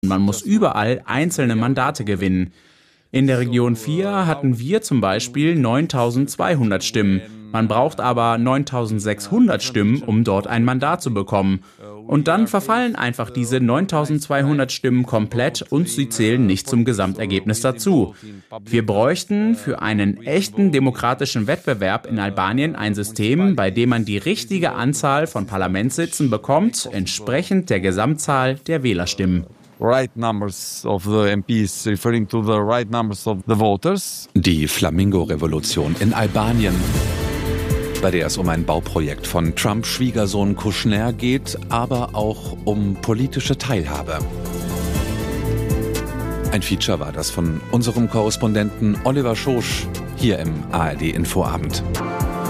Man muss überall einzelne Mandate gewinnen. In der Region 4 hatten wir zum Beispiel 9.200 Stimmen. Man braucht aber 9.600 Stimmen, um dort ein Mandat zu bekommen. Und dann verfallen einfach diese 9.200 Stimmen komplett und sie zählen nicht zum Gesamtergebnis dazu. Wir bräuchten für einen echten demokratischen Wettbewerb in Albanien ein System, bei dem man die richtige Anzahl von Parlamentssitzen bekommt, entsprechend der Gesamtzahl der Wählerstimmen. Right numbers of the MPs referring to the right numbers of the voters. Die Flamingo-Revolution in Albanien, bei der es um ein Bauprojekt von Trumps Schwiegersohn Kushner geht, aber auch um politische Teilhabe. Ein Feature war das von unserem Korrespondenten Oliver Schosch hier im ARD Infoabend.